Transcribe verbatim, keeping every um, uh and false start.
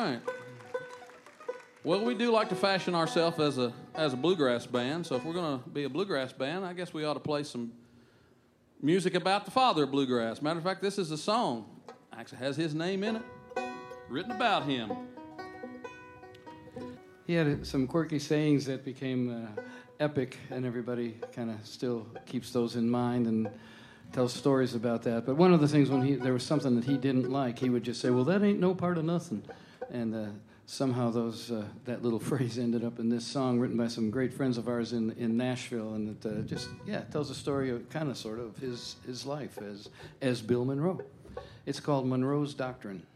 right. Well, we do like to fashion ourselves as a as a bluegrass band, so if we're going to be a bluegrass band, I guess we ought to play some music about the father of bluegrass. Matter of fact, this is a song. Actually has his name in it, written about him. He had some quirky sayings that became uh, epic, and everybody kind of still keeps those in mind and tells stories about that. But one of the things, when he there was something that he didn't like, he would just say, well, that ain't no part of nothing. And uh, somehow those uh, that little phrase ended up in this song written by some great friends of ours in, in Nashville, and it uh, just, yeah, it tells a story of kind of sort of his, his life as, as Bill Monroe. It's called Monroe's Doctrine.